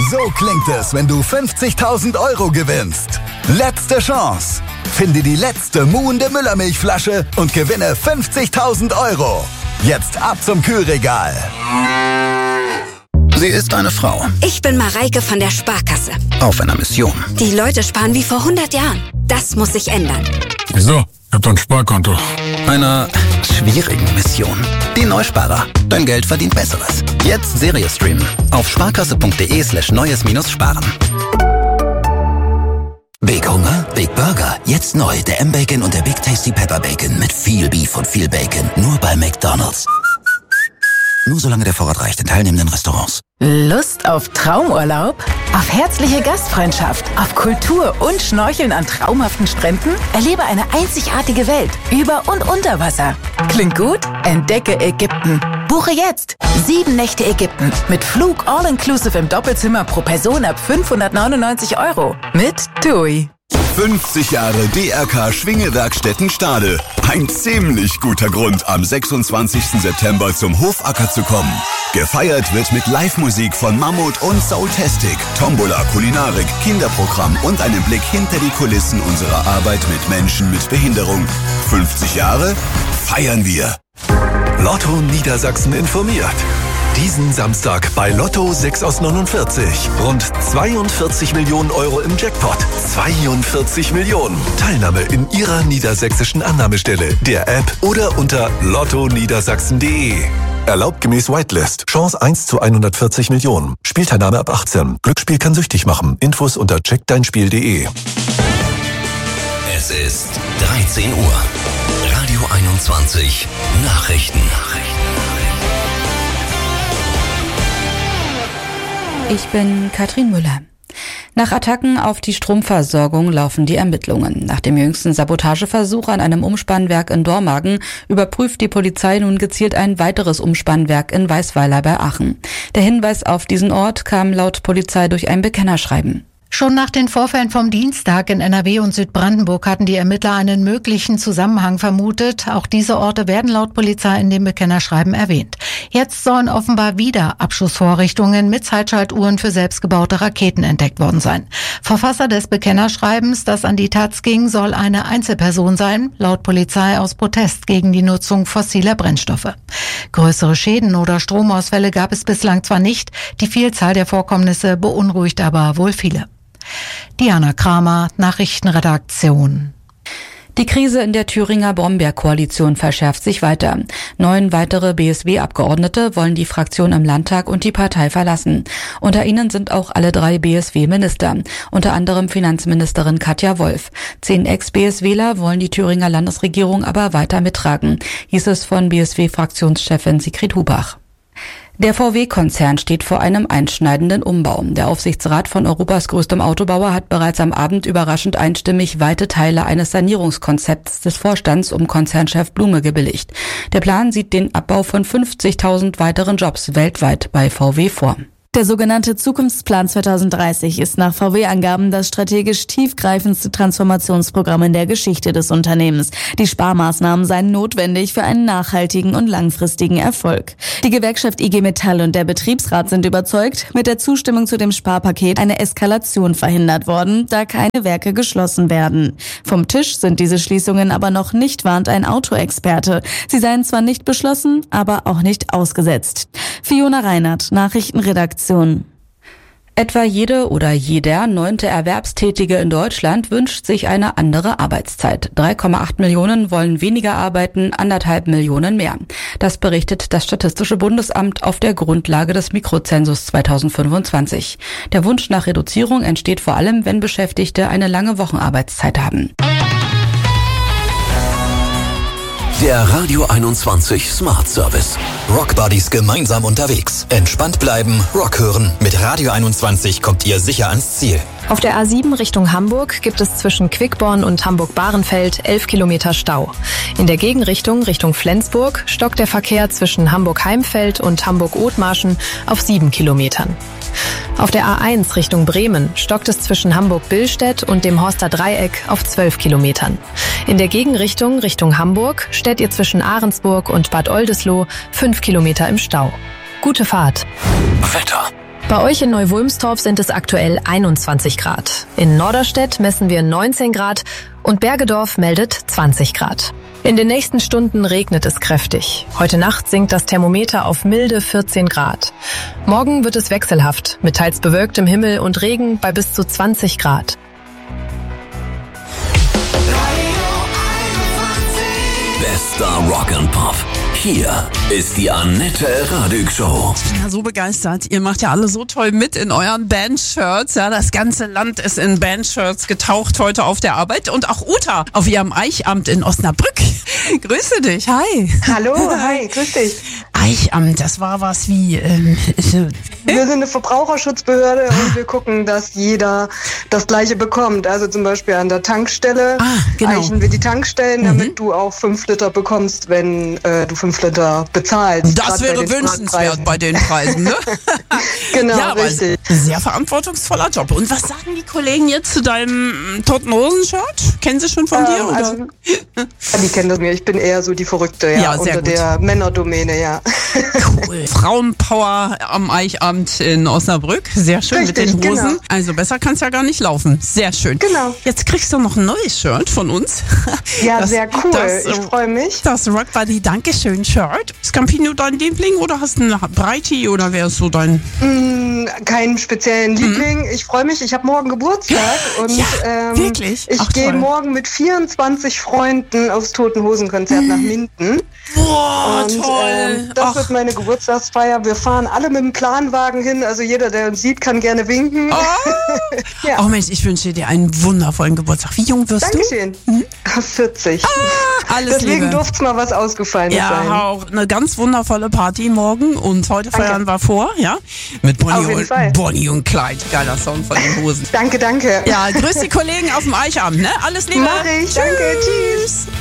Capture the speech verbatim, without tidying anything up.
So klingt es, wenn du fünfzigtausend Euro gewinnst. Letzte Chance. Finde die letzte muhende Müllermilchflasche und gewinne fünfzigtausend Euro. Jetzt ab zum Kühlregal. Sie ist eine Frau. Ich bin Mareike von der Sparkasse. Auf einer Mission. Die Leute sparen wie vor hundert Jahren. Das muss sich ändern. Wieso? Ich hab doch ein Sparkonto. Einer schwierigen Mission. Die Neusparer. Dein Geld verdient Besseres. Jetzt Serie streamen. Auf sparkasse.de slash neues minus sparen. Big Hunger? Big Burger. Jetzt neu. Der M-Bacon und der Big Tasty Pepper Bacon. Mit viel Beef und viel Bacon. Nur bei McDonald's. Nur solange der Vorrat reicht in teilnehmenden Restaurants. Lust auf Traumurlaub? Auf herzliche Gastfreundschaft? Auf Kultur und Schnorcheln an traumhaften Stränden? Erlebe eine einzigartige Welt. Über und unter Wasser. Klingt gut? Entdecke Ägypten. Buche jetzt. Sieben Nächte Ägypten. Mit Flug all-inclusive im Doppelzimmer pro Person ab fünfhundertneunundneunzig Euro. Mit TUI. fünfzig Jahre D R K Schwingewerkstätten Stade. Ein ziemlich guter Grund, am sechsundzwanzigsten September zum Hofacker zu kommen. Gefeiert wird mit Live-Musik von Mammut und Soultastic, Tombola, Kulinarik, Kinderprogramm und einem Blick hinter die Kulissen unserer Arbeit mit Menschen mit Behinderung. fünfzig Jahre feiern wir. Lotto Niedersachsen informiert. Diesen Samstag bei Lotto sechs aus neunundvierzig. Rund zweiundvierzig Millionen Euro im Jackpot. zweiundvierzig Millionen. Teilnahme in Ihrer niedersächsischen Annahmestelle, der App oder unter lotto niedersachsen punkt de. Erlaubt gemäß Whitelist. Chance eins zu hundertvierzig Millionen. Spielteilnahme ab achtzehn. Glücksspiel kann süchtig machen. Infos unter check dein spiel punkt de. Es ist dreizehn Uhr. Radio einundzwanzig. Nachrichten. Ich bin Katrin Müller. Nach Attacken auf die Stromversorgung laufen die Ermittlungen. Nach dem jüngsten Sabotageversuch an einem Umspannwerk in Dormagen überprüft die Polizei nun gezielt ein weiteres Umspannwerk in Weißweiler bei Aachen. Der Hinweis auf diesen Ort kam laut Polizei durch ein Bekennerschreiben. Schon nach den Vorfällen vom Dienstag in N R W und Südbrandenburg hatten die Ermittler einen möglichen Zusammenhang vermutet. Auch diese Orte werden laut Polizei in dem Bekennerschreiben erwähnt. Jetzt sollen offenbar wieder Abschussvorrichtungen mit Zeitschaltuhren für selbstgebaute Raketen entdeckt worden sein. Verfasser des Bekennerschreibens, das an die Taz ging, soll eine Einzelperson sein, laut Polizei aus Protest gegen die Nutzung fossiler Brennstoffe. Größere Schäden oder Stromausfälle gab es bislang zwar nicht, die Vielzahl der Vorkommnisse beunruhigt aber wohl viele. Diana Kramer, Nachrichtenredaktion. Die Krise in der Thüringer Brombeerkoalition verschärft sich weiter. Neun weitere B S W-Abgeordnete wollen die Fraktion im Landtag und die Partei verlassen. Unter ihnen sind auch alle drei B S W-Minister, unter anderem Finanzministerin Katja Wolf. Zehn Ex-B S Wler wollen die Thüringer Landesregierung aber weiter mittragen, hieß es von B S W-Fraktionschefin Sigrid Hubach. Der V W-Konzern steht vor einem einschneidenden Umbau. Der Aufsichtsrat von Europas größtem Autobauer hat bereits am Abend überraschend einstimmig weite Teile eines Sanierungskonzepts des Vorstands um Konzernchef Blume gebilligt. Der Plan sieht den Abbau von fünfzigtausend weiteren Jobs weltweit bei V W vor. Der sogenannte Zukunftsplan zweitausenddreißig ist nach V W-Angaben das strategisch tiefgreifendste Transformationsprogramm in der Geschichte des Unternehmens. Die Sparmaßnahmen seien notwendig für einen nachhaltigen und langfristigen Erfolg. Die Gewerkschaft I G Metall und der Betriebsrat sind überzeugt, mit der Zustimmung zu dem Sparpaket eine Eskalation verhindert worden, da keine Werke geschlossen werden. Vom Tisch sind diese Schließungen aber noch nicht, warnt ein Autoexperte. Sie seien zwar nicht beschlossen, aber auch nicht ausgesetzt. Fiona Reinhardt, Nachrichtenredaktion. Etwa jede oder jeder neunte Erwerbstätige in Deutschland wünscht sich eine andere Arbeitszeit. drei Komma acht Millionen wollen weniger arbeiten, anderthalb Millionen mehr. Das berichtet das Statistische Bundesamt auf der Grundlage des Mikrozensus zweitausendfünfundzwanzig. Der Wunsch nach Reduzierung entsteht vor allem, wenn Beschäftigte eine lange Wochenarbeitszeit haben. Der Radio einundzwanzig Smart Service. Rock Buddies gemeinsam unterwegs. Entspannt bleiben, Rock hören. Mit Radio einundzwanzig kommt ihr sicher ans Ziel. Auf der A sieben Richtung Hamburg gibt es zwischen Quickborn und Hamburg-Bahrenfeld elf Kilometer Stau. In der Gegenrichtung Richtung Flensburg stockt der Verkehr zwischen Hamburg-Heimfeld und Hamburg-Othmarschen auf sieben Kilometern. Auf der A eins Richtung Bremen stockt es zwischen Hamburg-Billstedt und dem Horster Dreieck auf zwölf Kilometern. In der Gegenrichtung Richtung Hamburg steht ihr zwischen Ahrensburg und Bad Oldesloe fünf Kilometer im Stau. Gute Fahrt. Wetter. Bei euch in Neu-Wulmstorf sind es aktuell einundzwanzig Grad. In Norderstedt messen wir neunzehn Grad und Bergedorf meldet zwanzig Grad. In den nächsten Stunden regnet es kräftig. Heute Nacht sinkt das Thermometer auf milde vierzehn Grad. Morgen wird es wechselhaft, mit teils bewölktem Himmel und Regen bei bis zu zwanzig Grad. Bester Rock and Pop. Hier ist die Annette Radig Show. Ich bin ja so begeistert. Ihr macht ja alle so toll mit in euren Bandshirts. Ja, das ganze Land ist in Bandshirts getaucht heute auf der Arbeit. Und auch Uta auf ihrem Eichamt in Osnabrück. Grüße dich. Hi. Hallo, hi, grüß dich. Eichamt, das war was wie... Ähm, wir sind eine Verbraucherschutzbehörde ah. und wir gucken, dass jeder das Gleiche bekommt. Also zum Beispiel an der Tankstelle ah, genau. eichen wir die Tankstellen, damit mhm. du auch fünf Liter bekommst, wenn äh, du fünf Liter bezahlst. Das wäre wünschenswert bei den Preisen, ne? Genau, ja, aber richtig. Sehr verantwortungsvoller Job. Und was sagen die Kollegen jetzt zu deinem Toten Hosen-Shirt? Kennen sie schon von ähm, dir? Oder? Also, die kennen das mir. Ich bin eher so die Verrückte, ja, ja sehr unter gut. der Männerdomäne, ja. Cool. Frauenpower am Eichamt in Osnabrück. Sehr schön Richtig, mit den Hosen. Genau. Also besser kann es ja gar nicht laufen. Sehr schön. Genau. Jetzt kriegst du noch ein neues Shirt von uns. Ja, das, sehr cool. Das, ich freue mich. Das Rock Buddy Dankeschön Shirt. Ist Campino dein Liebling oder hast du einen Breiti oder wer ist so dein... Mm, keinen speziellen Liebling. Mhm. Ich freue mich. Ich habe morgen Geburtstag. Und, ja, ähm, wirklich? Ich gehe morgen mit vierundzwanzig Freunden aufs Toten Hosen Konzert mhm. nach Minden. Boah, und, toll. Ähm, das Ach. wird meine Geburtstagsfeier. Wir fahren alle mit dem Planwagen hin. Also jeder, der uns sieht, kann gerne winken. Oh, ja. oh Mensch, ich wünsche dir einen wundervollen Geburtstag. Wie jung wirst Dankeschön. du? Hm? vierzig. Ah, alles Deswegen Liebe. durfte es mal was Ausgefallenes ja, sein. Ja, auch eine ganz wundervolle Party morgen. Und heute danke. feiern wir vor, ja? Mit Bonnie, Auf jeden und, Fall. Bonnie und Clyde. Geiler Song von den Hosen. Danke, danke. Ja, grüß die Kollegen auf dem Eichamt, ne? Alles Liebe. Mach ich. Tschüss. Danke. Tschüss.